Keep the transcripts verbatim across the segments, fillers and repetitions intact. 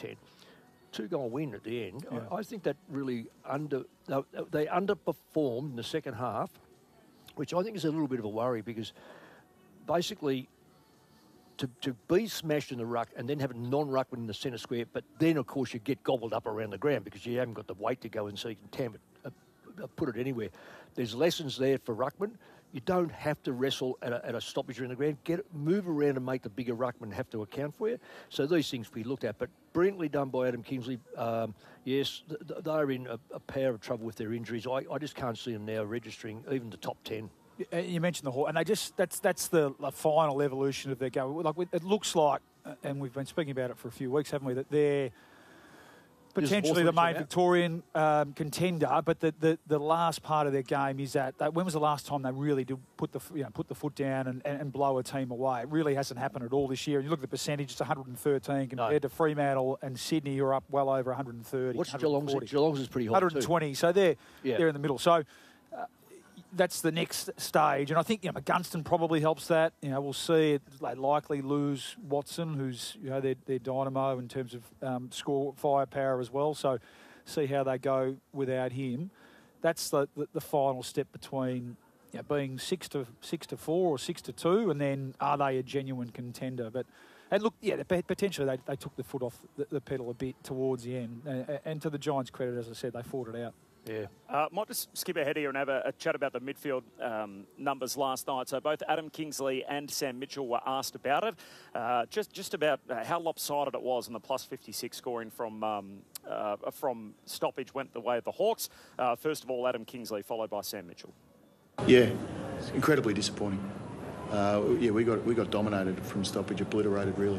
ten. Two-goal win at the end. Yeah. I, I think that really under they, they underperformed in the second half, which I think is a little bit of a worry because basically to, to be smashed in the ruck and then have a non-ruckman in the centre square, but then, of course, you get gobbled up around the ground because you haven't got the weight to go and so you can tam it, uh, put it anywhere. There's lessons there for ruckman. You don't have to wrestle at a, at a stoppage in the ground. Get move around and make the bigger ruckman have to account for you. So these things we looked at, but brilliantly done by Adam Kingsley. Um, yes, th- they're in a, a power of trouble with their injuries. I, I just can't see them now registering even the top ten. You mentioned the Hawks, and they just that's that's the, the final evolution of their game. Like it looks like, and we've been speaking about it for a few weeks, haven't we? That they're potentially the main Victorian um, contender, but the, the, the last part of their game is that, that when was the last time they really did put the you know put the foot down and, and, and blow a team away? It really hasn't happened at all this year. And you look at the percentage; it's one hundred thirteen compared no. to Fremantle and Sydney, who are up well over one hundred thirty. What's Geelong's? Geelong's is pretty high. one hundred twenty. Too. So they're yeah. they're in the middle. So. Uh, That's the next stage, and I think you know McGunston probably helps that. You know, we'll see. They likely lose Watson, who's you know their, their dynamo in terms of um, score firepower as well. So, see how they go without him. That's the the, the final step between you know, being six to six to four or six to two, and then are they a genuine contender? But and look, yeah, potentially they, they took the foot off the, the pedal a bit towards the end. And, and to the Giants' credit, as I said, they fought it out. Yeah. Uh, might just skip ahead here and have a, a chat about the midfield um, numbers last night. So both Adam Kingsley and Sam Mitchell were asked about it. Uh, just just about uh, how lopsided it was, and the plus fifty-six scoring from um, uh, from stoppage went the way of the Hawks. Uh, first of all, Adam Kingsley, followed by Sam Mitchell. Yeah, it's incredibly disappointing. Uh, yeah, we got we got dominated from stoppage, obliterated really.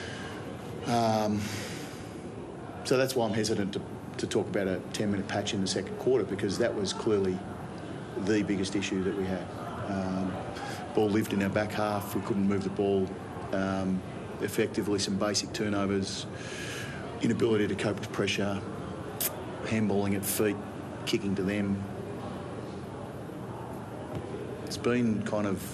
Um, so that's why I'm hesitant to. to talk about a ten-minute patch in the second quarter because that was clearly the biggest issue that we had. Um, ball lived in our back half. We couldn't move the ball um, effectively. Some basic turnovers, inability to cope with pressure, handballing at feet, kicking to them. It's been kind of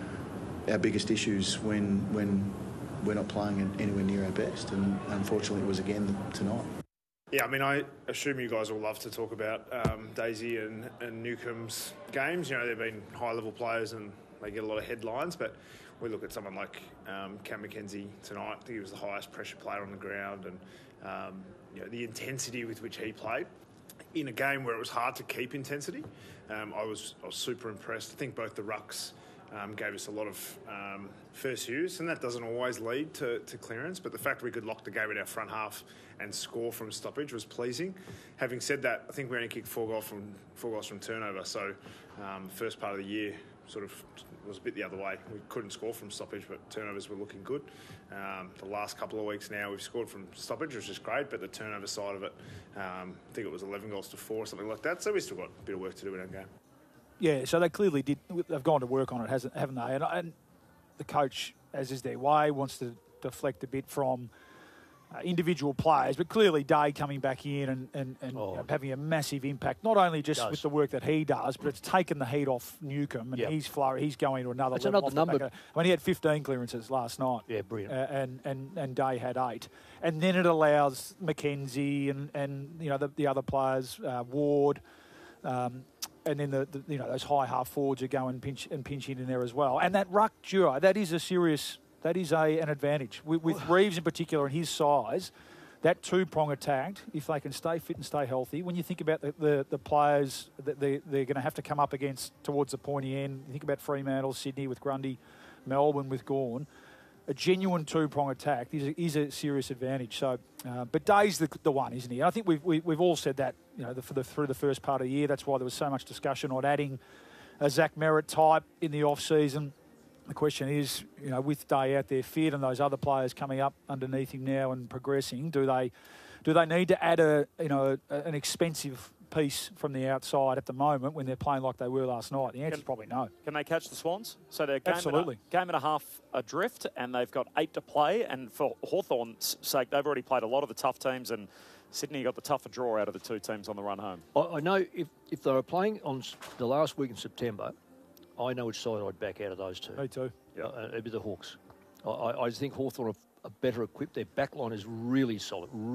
our biggest issues when when we're not playing anywhere near our best, and unfortunately it was again tonight. Yeah, I mean, I assume you guys will love to talk about um, Daisy and, and Newcomb's games. You know, they've been high-level players and they get a lot of headlines, but we look at someone like um, Cam Mackenzie tonight. I think he was the highest pressure player on the ground, and um, you know the intensity with which he played in a game where it was hard to keep intensity. Um, I was I was super impressed. I think both the rucks Um, gave us a lot of um, first use, and that doesn't always lead to, to clearance, but the fact we could lock the game in our front half and score from stoppage was pleasing. Having said that, I think we only kicked four goals from four goals from turnover, so um, first part of the year sort of was a bit the other way. We couldn't score from stoppage, but turnovers were looking good. Um, the last couple of weeks now, we've scored from stoppage, which is great, but the turnover side of it, um, I think it was eleven goals to four or something like that, so we've still got a bit of work to do in our game. Yeah, so they clearly did. They've gone to work on it, hasn't haven't they? And, and the coach, as is their way, wants to deflect a bit from uh, individual players, but clearly Day coming back in and, and, and oh. you know, having a massive impact, not only just Does. with the work that he does, but it's taken the heat off Newcomb, and yep. he's flurry, he's going to another That's level. another number. Of, I mean, he had fifteen clearances last night. Yeah, brilliant. Uh, and, and, and Day had eight. And then it allows Mackenzie and, and you know, the, the other players, uh, Ward, um, and then the, the you know those high half forwards are going pinch and pinching in there as well. And that ruck duo, that is a serious, that is a an advantage with, with Reeves in particular and his size. That two prong attack, if they can stay fit and stay healthy. When you think about the the, the players that they they're going to have to come up against towards the pointy end, you think about Fremantle, Sydney with Grundy, Melbourne with Gawn. A genuine two-prong attack is a, is a serious advantage. So, uh, but Day's the, the one, isn't he? And I think we've we, we've all said that, you know, the, for the, through the first part of the year. That's why there was so much discussion on adding a Zach Merritt type in the off season. The question is, you know, with Day out there fit and those other players coming up underneath him now and progressing, do they do they need to add a you know a, an expensive piece from the outside at the moment when they're playing like they were last night? The answer is probably no. Can they catch the Swans? So they're game Absolutely. And a, game and a half adrift, and they've got eight to play. And for Hawthorn's sake, they've already played a lot of the tough teams, and Sydney got the tougher draw out of the two teams on the run home. I, I know if, if they were playing on the last week in September, I know which side I'd back out of those two. Me too. Yeah, uh, it'd be the Hawks. I, I think Hawthorn are, are better equipped. Their backline is really solid.